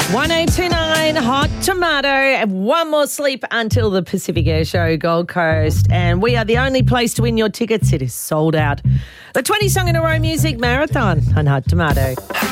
1029 Hot Tomato, and one more sleep until the Pacific Air Show Gold Coast, and we are the only place to win your tickets. It is sold out. The 20 Song in a Row Music Marathon on Hot Tomato.